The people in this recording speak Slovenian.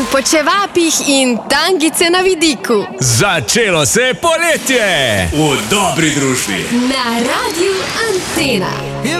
po čevapih in tangice na vidiku. Začelo se je poletje! V dobri družbi. Na Radiu Antena.